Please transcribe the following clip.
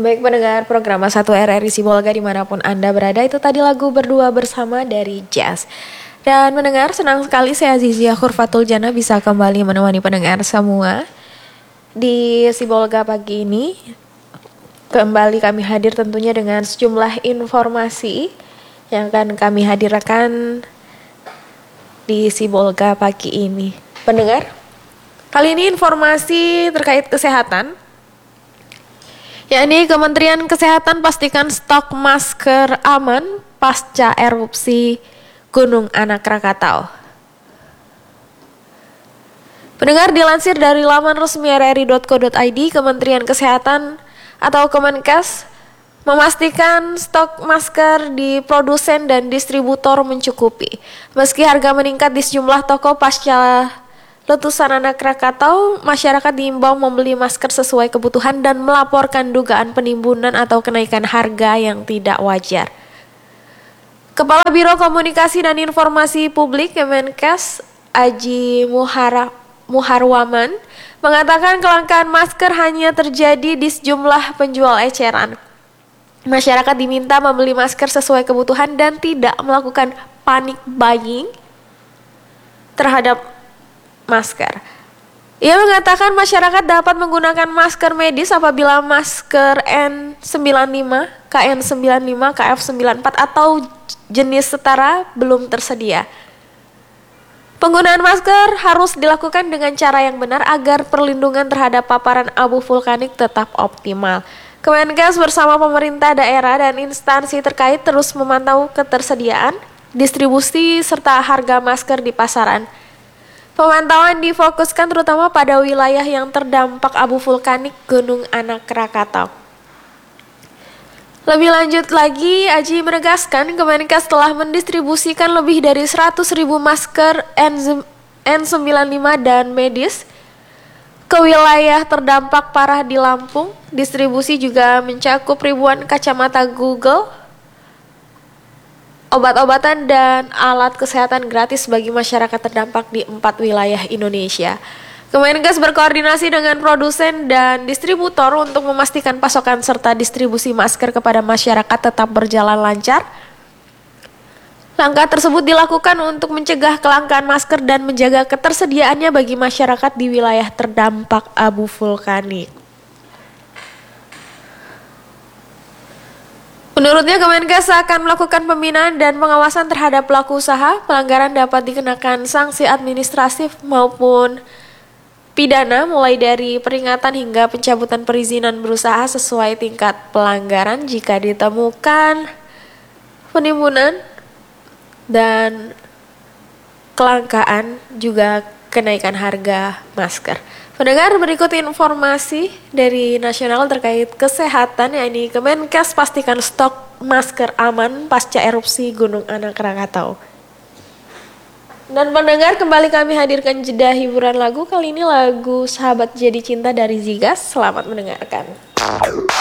Baik pendengar program 1 RRI Sibolga dimanapun Anda berada, itu tadi lagu Berdua Bersama dari Jazz. Dan mendengar, senang sekali saya Zizia Khurfatul Jana bisa kembali menemani pendengar semua di Sibolga pagi ini. Kembali kami hadir tentunya dengan sejumlah informasi yang akan kami hadirkan di Sibolga pagi ini. Pendengar, kali ini informasi terkait kesehatan, yakni Kementerian Kesehatan pastikan stok masker aman pasca erupsi Gunung Anak Rakatau. Pendengar, dilansir dari laman resmi rri.co.id, Kementerian Kesehatan atau Kemenkes memastikan stok masker di produsen dan distributor mencukupi. Meski harga meningkat di sejumlah toko pasca letusan Anak Rakatau, masyarakat diimbau membeli masker sesuai kebutuhan dan melaporkan dugaan penimbunan atau kenaikan harga yang tidak wajar. Kepala Biro Komunikasi dan Informasi Publik Kemenkes, Aji Muharwaman, mengatakan kelangkaan masker hanya terjadi di sejumlah penjual eceran. Masyarakat diminta membeli masker sesuai kebutuhan dan tidak melakukan panic buying terhadap masker. Ia mengatakan masyarakat dapat menggunakan masker medis apabila masker N95, KN95, KF94 atau jenis setara belum tersedia. Penggunaan masker harus dilakukan dengan cara yang benar agar perlindungan terhadap paparan abu vulkanik tetap optimal. Kemenkes bersama pemerintah daerah dan instansi terkait terus memantau ketersediaan, distribusi, serta harga masker di pasaran. Pemantauan difokuskan terutama pada wilayah yang terdampak abu vulkanik Gunung Anak Rakatau. Lebih lanjut lagi, Aji menegaskan Kemenkes telah mendistribusikan lebih dari 100.000 masker N95 dan medis ke wilayah terdampak parah di Lampung. Distribusi juga mencakup ribuan kacamata Google, obat-obatan, dan alat kesehatan gratis bagi masyarakat terdampak di 4 wilayah Indonesia. Kemenkes berkoordinasi dengan produsen dan distributor untuk memastikan pasokan serta distribusi masker kepada masyarakat tetap berjalan lancar. Langkah tersebut dilakukan untuk mencegah kelangkaan masker dan menjaga ketersediaannya bagi masyarakat di wilayah terdampak abu vulkanik. Menurutnya, Kemenkes akan melakukan pembinaan dan pengawasan terhadap pelaku usaha. Pelanggaran dapat dikenakan sanksi administratif maupun pidana, mulai dari peringatan hingga pencabutan perizinan berusaha sesuai tingkat pelanggaran jika ditemukan penimbunan dan kelangkaan juga kenaikan harga masker. Pendengar, berikut informasi dari nasional terkait kesehatan, yakni Kemenkes pastikan stok masker aman pasca erupsi Gunung Anak Rakatau. Dan pendengar, kembali kami hadirkan jeda hiburan lagu, kali ini lagu Sahabat Jadi Cinta dari Zigas. Selamat mendengarkan.